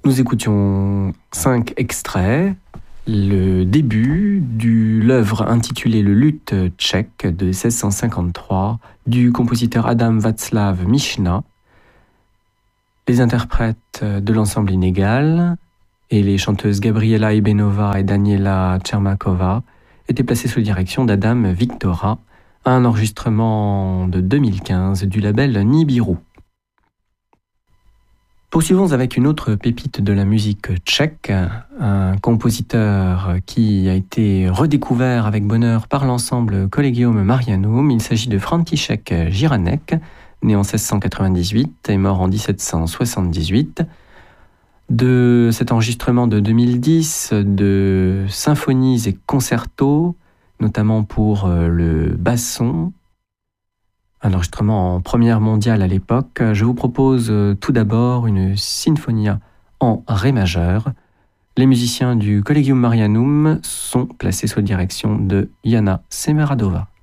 Nous écoutions 5 extraits. Le début de l'œuvre intitulée Le luth tchèque de 1653 du compositeur Adam Václav Michna. Les interprètes de l'ensemble Inégal et les chanteuses Gabriela Ibenova et Daniela Tchermakova étaient placés sous la direction d'Adam Victora, un enregistrement de 2015 du label Nibiru. Poursuivons avec une autre pépite de la musique tchèque, un compositeur qui a été redécouvert avec bonheur par l'ensemble Collegium Marianum. Il s'agit de František Jiranek, né en 1698 et mort en 1778. De cet enregistrement de 2010 de symphonies et concertos, notamment pour le basson, un enregistrement en première mondiale à l'époque, je vous propose tout d'abord une sinfonia en ré majeur. Les musiciens du Collegium Marianum sont placés sous la direction de Jana Semeradova.